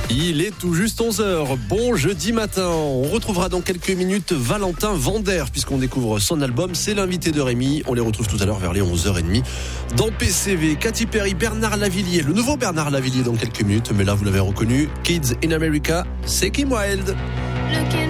Il est tout juste 11h. Bon jeudi matin. On retrouvera dans quelques minutes Valentin Vander puisqu'on découvre son album. C'est l'invité de Rémi. On les retrouve tout à l'heure vers les 11h30 dans PCV. Katy Perry, Bernard Lavilliers. Le nouveau Bernard Lavilliers dans quelques minutes. Mais là, vous l'avez reconnu. Kids in America, c'est Kim Wilde.